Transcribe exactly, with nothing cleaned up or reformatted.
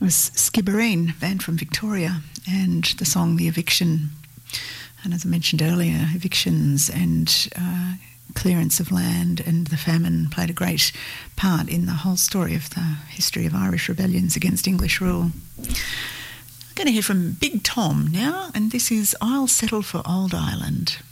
was Skibbereen, band from Victoria, and the song The Eviction. And as I mentioned earlier, evictions and uh, clearance of land and the famine played a great part in the whole story of the history of Irish rebellions against English rule. I'm going to hear from Big Tom now, and this is I'll Settle for Old Ireland.